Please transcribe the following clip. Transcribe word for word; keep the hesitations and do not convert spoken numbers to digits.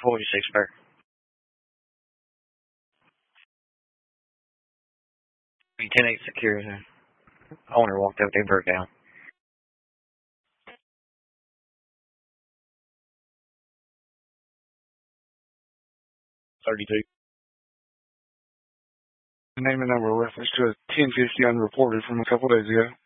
forty-six Bear. ten eight security. Owner walked up, they broke down. thirty-two. The name and number reference to a ten fifty unreported from a couple days ago.